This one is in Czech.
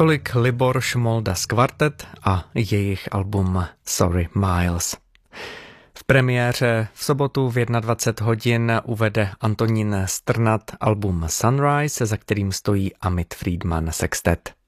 Tolik Libor Šmoldas Quartet a jejich album Sorry Miles. V premiéře v sobotu v 21 hodin uvede Antonín Strnad album Sunrise, za kterým stojí Amit Friedman Sextet.